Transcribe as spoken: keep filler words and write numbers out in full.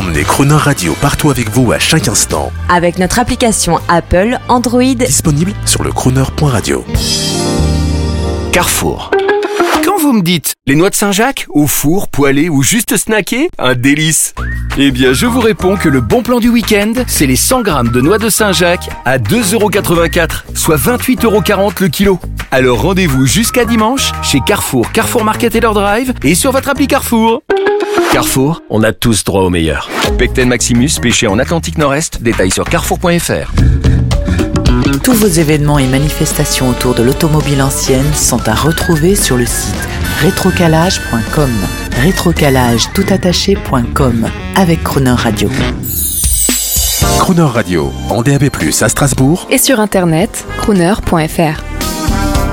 Emmenez Crooner Radio partout avec vous à chaque instant. Avec notre application Apple, Android, disponible sur le crooner point radio. Carrefour. Quand vous me dites les noix de Saint-Jacques, au four, poêlées ou juste snackées, un délice. Eh bien, je vous réponds que le bon plan du week-end, c'est les cent grammes de noix de Saint-Jacques à deux euros quatre-vingt-quatre, soit vingt-huit euros quarante le kilo. Alors rendez-vous jusqu'à dimanche chez Carrefour, Carrefour Market et leur drive et sur votre appli Carrefour. Carrefour, on a tous droit au meilleur. Pecten Maximus, pêché en Atlantique Nord-Est, détail sur carrefour point f r. Tous vos événements et manifestations autour de l'automobile ancienne sont à retrouver sur le site rétrocalage point com. rétrocalage tout attaché point com avec Crooner Radio. Crooner Radio, en D A B plus, à Strasbourg et sur internet crooner point f r.